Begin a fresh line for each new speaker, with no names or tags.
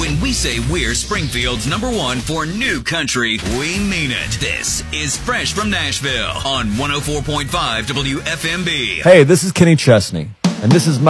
When we say we're Springfield's #1 for new country, we mean it. This is Fresh from Nashville on 104.5 WFMB.
Hey, this is Kenny Chesney, and this is